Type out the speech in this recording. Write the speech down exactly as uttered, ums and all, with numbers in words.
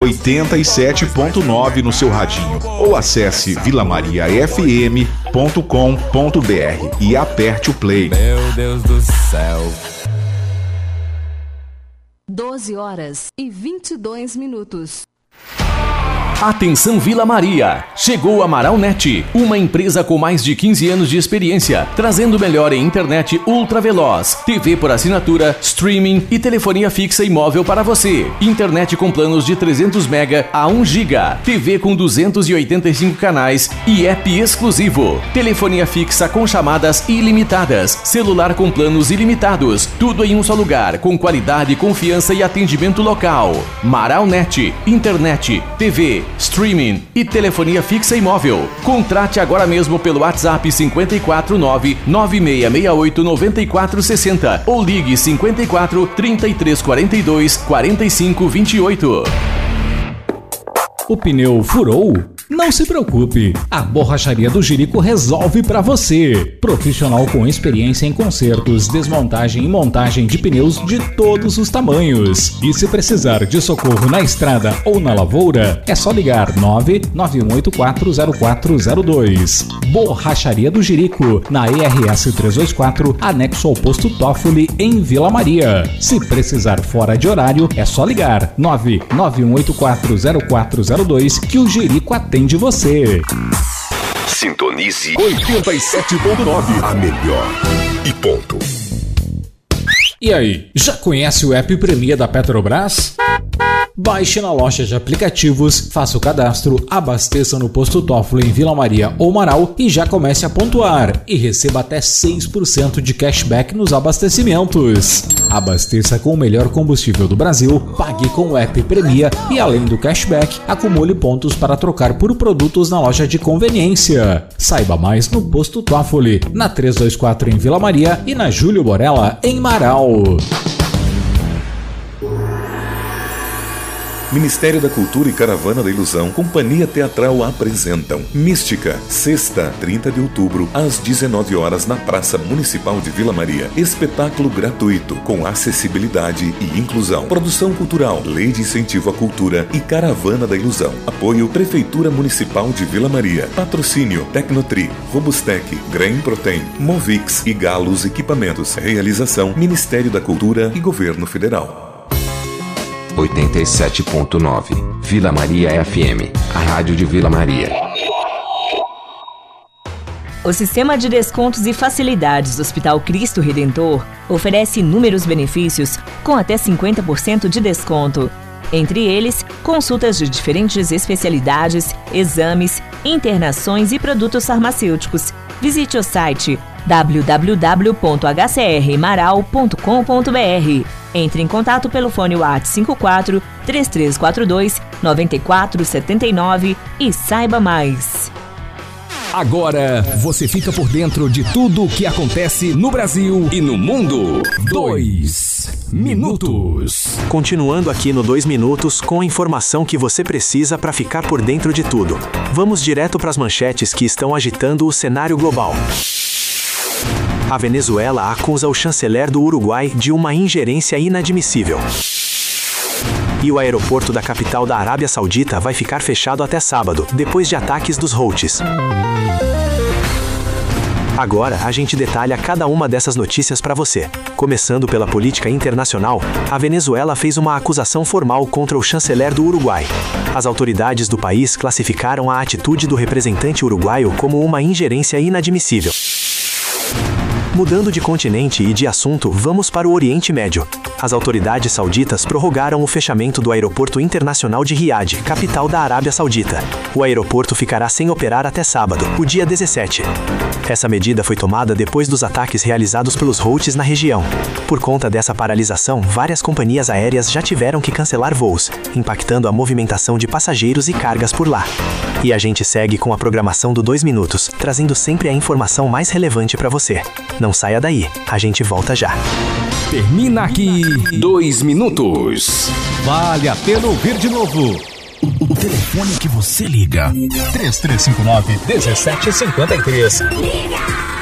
oitenta e sete ponto nove no seu radinho ou acesse vila maria f m ponto com ponto b r e aperte o play. Meu Deus do céu. doze horas e vinte e dois minutos. Atenção Vila Maria! Chegou a Amaral Net, uma empresa com mais de quinze anos de experiência, trazendo o melhor em internet ultra veloz, T V por assinatura, streaming e telefonia fixa e móvel para você. Internet com planos de trezentos mega a um giga, T V com duzentos e oitenta e cinco canais e app exclusivo. Telefonia fixa com chamadas ilimitadas, celular com planos ilimitados, tudo em um só lugar, com qualidade, confiança e atendimento local. Amaral Net, internet, T V, streaming e telefonia fixa e móvel. Contrate agora mesmo pelo WhatsApp cinco quatro nove, nove seis seis oito, nove quatro seis zero ou ligue cinco quatro, trinta e três quarenta e dois, quarenta e cinco vinte e oito. O pneu furou? Não se preocupe, a Borracharia do Jerico resolve para você. Profissional com experiência em consertos, desmontagem e montagem de pneus de todos os tamanhos. E se precisar de socorro na estrada ou na lavoura, é só ligar nove nove um oito quatro zero quatro zero dois. Borracharia do Jerico, na E R S trezentos e vinte e quatro, anexo ao posto Toffoli, em Vila Maria. Se precisar fora de horário, é só ligar nove nove um oito quatro zero quatro zero dois que o Jerico atende de você. Sintonize oitenta e sete ponto nove, a melhor e ponto. E aí, já conhece o app Premia da Petrobras? Baixe na loja de aplicativos, faça o cadastro, abasteça no posto Toffoli em Vila Maria ou Amaral e já comece a pontuar e receba até seis por cento de cashback nos abastecimentos. Abasteça com o melhor combustível do Brasil, pague com o app Premia e além do cashback, acumule pontos para trocar por produtos na loja de conveniência. Saiba mais no posto Toffoli, na trezentos e vinte e quatro em Vila Maria e na Júlio Borella em Amaral. Ministério da Cultura e Caravana da Ilusão, Companhia Teatral apresentam Mística, sexta, trinta de outubro, às dezenove horas, na Praça Municipal de Vila Maria. Espetáculo gratuito, com acessibilidade e inclusão. Produção cultural, Lei de Incentivo à Cultura e Caravana da Ilusão. Apoio Prefeitura Municipal de Vila Maria. Patrocínio Tecnotri, Robustec, Grain Protein, Movix e Galos Equipamentos. Realização Ministério da Cultura e Governo Federal. oitenta e sete ponto nove, Vila Maria F M, a rádio de Vila Maria. O sistema de descontos e facilidades do Hospital Cristo Redentor oferece inúmeros benefícios com até cinquenta por cento de desconto. Entre eles, consultas de diferentes especialidades, exames, internações e produtos farmacêuticos. Visite o site w w w ponto h c r maral ponto com ponto b r. Entre em contato pelo fone WhatsApp cinco quatro, três três quatro dois, nove quatro sete nove e saiba mais. Agora você fica por dentro de tudo o que acontece no Brasil e no mundo. Dois minutos. Continuando aqui no Dois Minutos com a informação que você precisa para ficar por dentro de tudo. Vamos direto para as manchetes que estão agitando o cenário global. A Venezuela acusa o chanceler do Uruguai de uma ingerência inadmissível. E o aeroporto da capital da Arábia Saudita vai ficar fechado até sábado, depois de ataques dos Houthis. Agora a gente detalha cada uma dessas notícias para você. Começando pela política internacional, a Venezuela fez uma acusação formal contra o chanceler do Uruguai. As autoridades do país classificaram a atitude do representante uruguaio como uma ingerência inadmissível. Mudando de continente e de assunto, vamos para o Oriente Médio. As autoridades sauditas prorrogaram o fechamento do aeroporto internacional de Riad, capital da Arábia Saudita. O aeroporto ficará sem operar até sábado, o dia dezessete. Essa medida foi tomada depois dos ataques realizados pelos Houthis na região. Por conta dessa paralisação, várias companhias aéreas já tiveram que cancelar voos, impactando a movimentação de passageiros e cargas por lá. E a gente segue com a programação do Dois Minutos, trazendo sempre a informação mais relevante para você. Não saia daí, a gente volta já. Termina aqui Dois Minutos. Vale a pena ouvir de novo. O telefone que você liga. três três cinco nove, um sete cinco três. Liga!